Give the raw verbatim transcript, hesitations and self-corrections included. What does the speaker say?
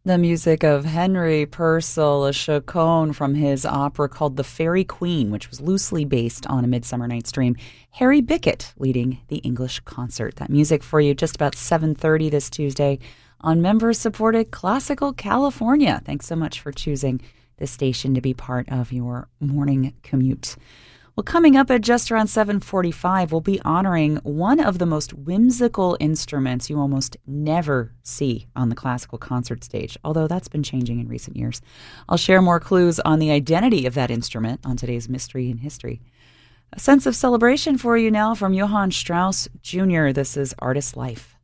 The music of Henry Purcell, a chaconne from his opera called The Fairy Queen, which was loosely based on A Midsummer Night's Dream. Harry Bickett leading the English concert. That music for you just about seven thirty this Tuesday on member-supported Classical California. Thanks so much for choosing this station to be part of your morning commute. Well, coming up at just around seven forty-five, we'll be honoring one of the most whimsical instruments you almost never see on the classical concert stage, although that's been changing in recent years. I'll share more clues on the identity of that instrument on today's Mystery in History. A sense of celebration for you now from Johann Strauss Junior This is Artist Life.